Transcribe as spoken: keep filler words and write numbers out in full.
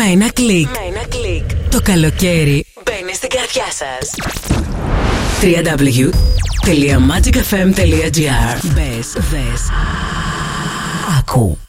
ένα κλικ. Με ένα κλικ. Το καλοκαίρι μπαίνει στην καρδιά σας. double-u double-u double-u τελεία magic f m τελεία g r. Μπες, δες, άκου.